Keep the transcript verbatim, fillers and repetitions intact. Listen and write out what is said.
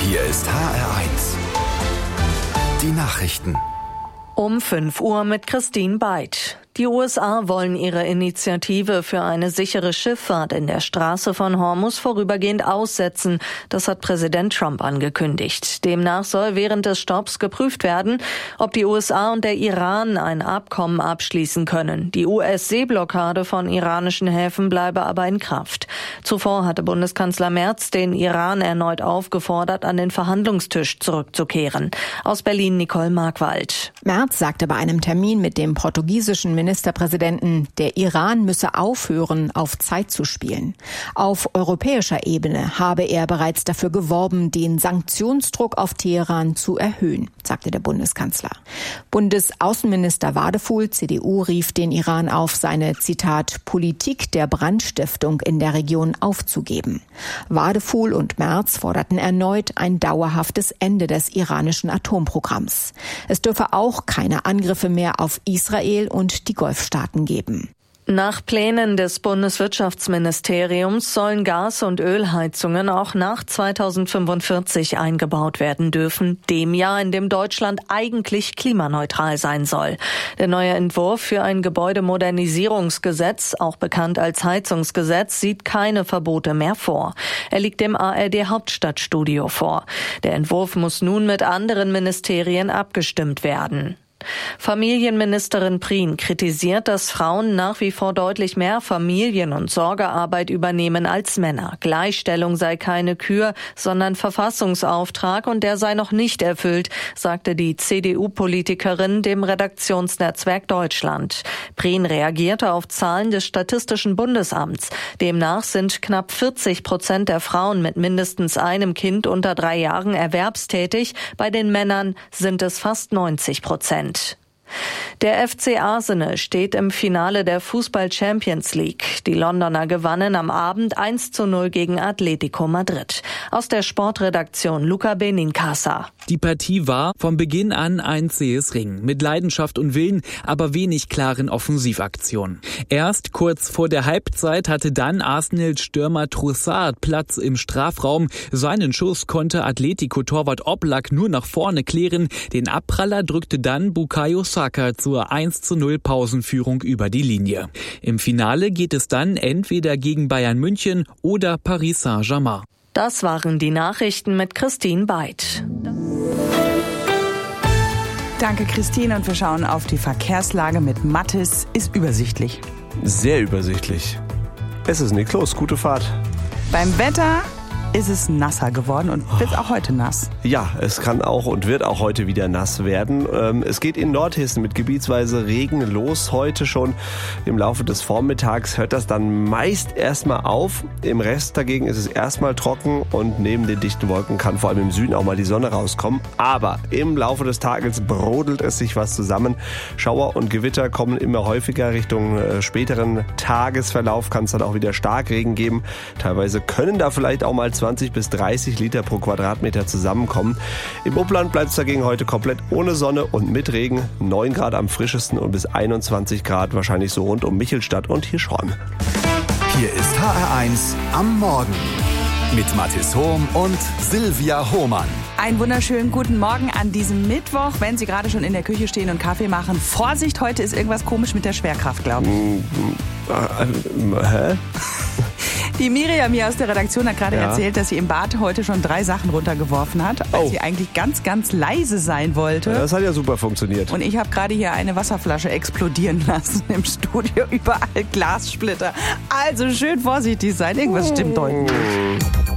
Hier ist H R eins. Die Nachrichten. Um fünf Uhr mit Christine Beid. Die U S A wollen ihre Initiative für eine sichere Schifffahrt in der Straße von Hormuz vorübergehend aussetzen. Das hat Präsident Trump angekündigt. Demnach soll während des Stopps geprüft werden, ob die U S A und der Iran ein Abkommen abschließen können. Die U S-Seeblockade von iranischen Häfen bleibe aber in Kraft. Zuvor hatte Bundeskanzler Merz den Iran erneut aufgefordert, an den Verhandlungstisch zurückzukehren. Aus Berlin Nicole Markwald. Merz sagte bei einem Termin mit dem portugiesischen Ministerpräsidenten, der Iran müsse aufhören, auf Zeit zu spielen. Auf europäischer Ebene habe er bereits dafür geworben, den Sanktionsdruck auf Teheran zu erhöhen, sagte der Bundeskanzler. Bundesaußenminister Wadefuhl, C D U, rief den Iran auf, seine, Zitat, Politik der Brandstiftung in der Region aufzugeben. Wadefuhl und Merz forderten erneut ein dauerhaftes Ende des iranischen Atomprogramms. Es dürfe auch keine Angriffe mehr auf Israel und die Golfstaaten geben. Nach Plänen des Bundeswirtschaftsministeriums sollen Gas- und Ölheizungen auch nach zweitausendfünfundvierzig eingebaut werden dürfen, dem Jahr, in dem Deutschland eigentlich klimaneutral sein soll. Der neue Entwurf für ein Gebäudemodernisierungsgesetz, auch bekannt als Heizungsgesetz, sieht keine Verbote mehr vor. Er liegt dem A R D-Hauptstadtstudio vor. Der Entwurf muss nun mit anderen Ministerien abgestimmt werden. Familienministerin Prien kritisiert, dass Frauen nach wie vor deutlich mehr Familien- und Sorgearbeit übernehmen als Männer. Gleichstellung sei keine Kür, sondern Verfassungsauftrag und der sei noch nicht erfüllt, sagte die C D U-Politikerin dem Redaktionsnetzwerk Deutschland. Prien reagierte auf Zahlen des Statistischen Bundesamts. Demnach sind knapp vierzig Prozent der Frauen mit mindestens einem Kind unter drei Jahren erwerbstätig. Bei den Männern sind es fast neunzig Prozent. Der F C Arsenal steht im Finale der Fußball-Champions League. Die Londoner gewannen am Abend eins zu null gegen Atletico Madrid. Aus der Sportredaktion Luca Benincasa. Die Partie war von Beginn an ein zähes Ringen, mit Leidenschaft und Willen, aber wenig klaren Offensivaktionen. Erst kurz vor der Halbzeit hatte dann Arsenals Stürmer Trossard Platz im Strafraum. Seinen Schuss konnte Atletico-Torwart Oblak nur nach vorne klären. Den Abpraller drückte dann Bukayo Saka zur eins zu null Pausenführung über die Linie. Im Finale geht es dann entweder gegen Bayern München oder Paris Saint-Germain. Das waren die Nachrichten mit Christine Beid. Danke, Christine. Und wir schauen auf die Verkehrslage mit Mathis. Ist übersichtlich. Sehr übersichtlich. Es ist nichts los. Gute Fahrt. Beim Wetter ist es nasser geworden und wird auch heute nass. Ja, es kann auch und wird auch heute wieder nass werden. Es geht in Nordhessen mit gebietsweise Regen los heute schon. Im Laufe des Vormittags hört das dann meist erstmal auf. Im Rest dagegen ist es erstmal trocken und neben den dichten Wolken kann vor allem im Süden auch mal die Sonne rauskommen. Aber im Laufe des Tages brodelt es sich was zusammen. Schauer und Gewitter kommen immer häufiger. Richtung späteren Tagesverlauf kann es dann auch wieder Starkregen geben. Teilweise können da vielleicht auch mal zwanzig bis dreißig Liter pro Quadratmeter zusammenkommen. Im Upland bleibt es dagegen heute komplett ohne Sonne und mit Regen. neun Grad am frischesten und bis einundzwanzig Grad wahrscheinlich so rund um Michelstadt und Hirschhorn. Hier ist H R eins am Morgen mit Mathis Hohm und Silvia Hohmann. Einen wunderschönen guten Morgen an diesem Mittwoch. Wenn Sie gerade schon in der Küche stehen und Kaffee machen, Vorsicht, heute ist irgendwas komisch mit der Schwerkraft, glaube ich. Äh, äh, hä? Die Miriam hier aus der Redaktion hat gerade ja. erzählt, dass sie im Bad heute schon drei Sachen runtergeworfen hat, weil oh. sie eigentlich ganz, ganz leise sein wollte. Ja, das hat ja super funktioniert. Und ich habe gerade hier eine Wasserflasche explodieren lassen im Studio, überall Glassplitter. Also schön vorsichtig sein, irgendwas stimmt heute nicht.